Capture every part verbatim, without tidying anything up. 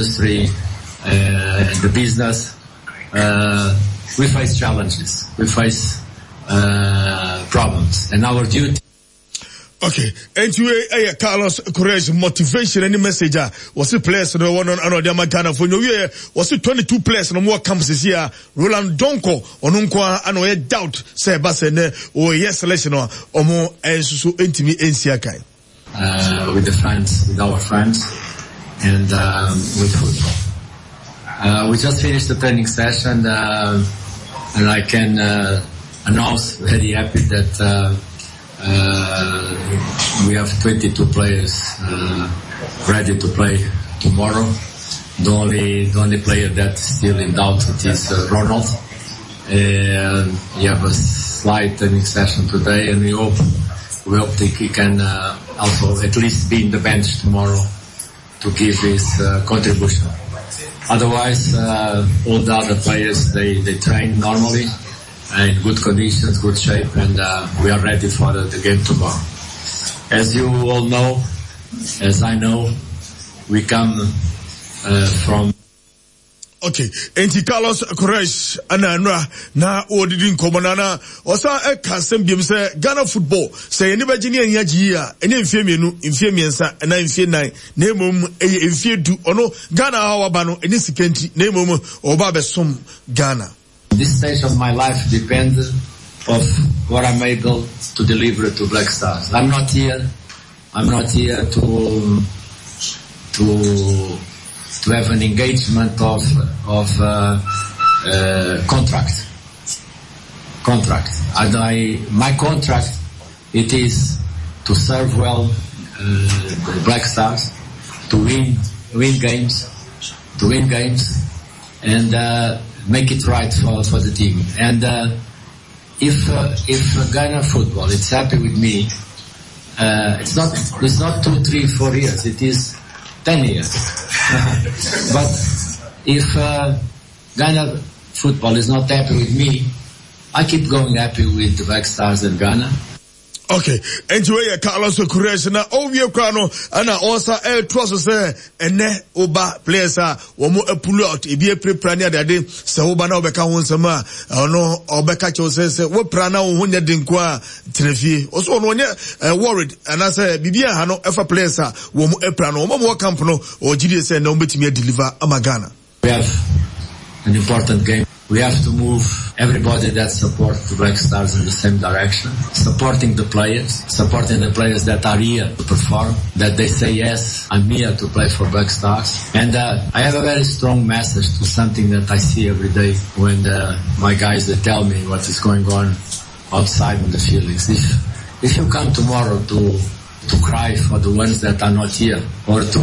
industry, uh, the business, uh, we face challenges, we face uh, problems, and our duty. Okay, and you uh, Carlos Correa motivation any message was it players no one on another Ghana for no year was it twenty-two players no more campuses here Roland Donko onunkwa ano e doubt say basene o yes selection or more ensusu entimi ensia kai uh with the friends with our friends and um, with football. Uh, we just finished the training session uh, and I can uh, announce very happy that uh, Uh, we have twenty-two players uh, ready to play tomorrow. The only, the only player that's still in doubt it is uh, Ronald. And we have a slight training session today, and we hope we hope that he can uh, also at least be in the bench tomorrow to give his uh, contribution. Otherwise, uh, all the other players they they train normally. In good conditions, good shape, and uh, we are ready for the, the game tomorrow. As you all know, as I know, we come uh, from. Okay, enti Carlos Correa ana nra na odidi nkomana na osa e kasem biem se Ghana football say anybody ni anya gi a ene mfie mienu mfie miensa na mfie nan na emom eye mfie du ono Ghana hawa ba no ene sikenti na emom oba besom Ghana. This stage of my life depends of what I'm able to deliver to Black Stars. I'm not here. I'm not here to to to have an engagement of of uh, uh, contract. Contract. And I my contract it is to serve well uh, the Black Stars, to win win games, to win games, and. Uh, make it right for, for the team. And uh, if uh, if Ghana football is happy with me, uh, it's not it's not two, three, four years. It is ten years. But if uh, Ghana football is not happy with me, I keep going happy with the Black Stars and Ghana. Okay, enjoy Carlos Correa na ovie kwa no ana osa e trust say ene oba players a wo mo pull out e be prepare na ade se oba na obeka ho nsema ono obeka che say say wo pra na wo nya de nko a trefie oso no nya worried ana say bibia ha no efa players a wo mo epra no wo mo camp no o gidi say na ombetimi deliver amagana. We have an important game. We have to move everybody that supports the Black Stars in the same direction, supporting the players, supporting the players that are here to perform, that they say, yes, I'm here to play for Black Stars. And uh, I have a very strong message to something that I see every day when uh, my guys, they tell me what is going on outside in the fields. If, if you come tomorrow to, to cry for the ones that are not here, or to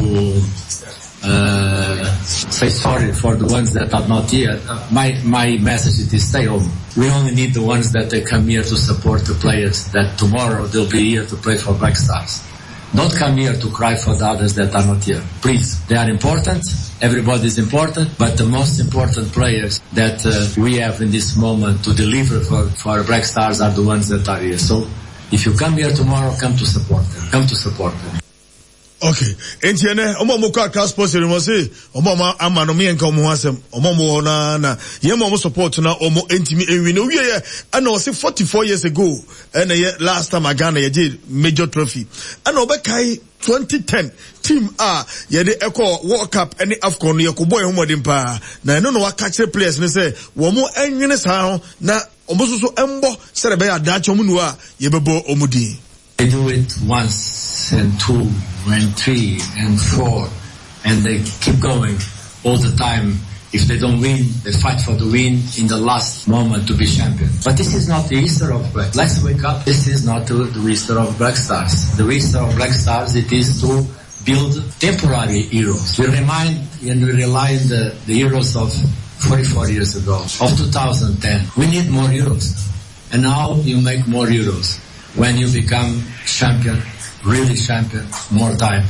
Uh, say sorry for the ones that are not here. Uh, my my message is stay home. We only need the ones that they come here to support the players that tomorrow they'll be here to play for Black Stars. Don't come here to cry for the others that are not here. Please, they are important. Everybody is important, but the most important players that uh, we have in this moment to deliver for, for Black Stars are the ones that are here. So if you come here tomorrow, come to support them. Come to support them. Okay, entiene omo mo kwa ka sponsor mo say omo ma amano me nka omo asem omo mo na na ye mo support na omo entimi enwi na wiye ana o say forty-four years ago na ye last time Ghana ye did major trophy ana obekai twenty ten team a ye de echo World Cup any AFCON ye ko boy homodin pa na no no wa catch players ne say wo mo enwene sa ho na omo so so embo sere be ya dacho mu nu a ye bebo omudi. They do it once and two and three and four, and they keep going all the time. If they don't win, they fight for the win in the last moment to be champion. But this is not the Easter of Black. Let's wake up. This is not the, the Easter of Black Stars. The Easter of Black Stars, it is to build temporary heroes. We remind and we rely on the, the heroes of forty-four years ago, of two thousand ten. We need more heroes. And now you make more heroes when you become champion, really champion, more time.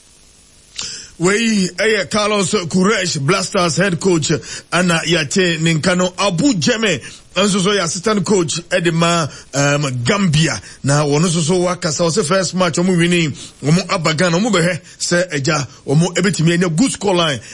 We eh Carlos Correa, Black Stars head coach, ana yate ninkano Abu Jeme, anso so assistant coach Edema um, Gambia. Na wono so so wakasa o se first match omo winning, omo abagan omo behe se eja omo ebetimi enya good score line